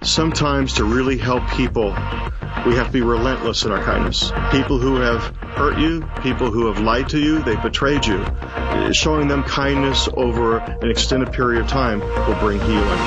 Sometimes to really help people, we have to be relentless in our kindness. People who have hurt you, people who have lied to you, they've betrayed you. Showing them kindness over an extended period of time will bring healing.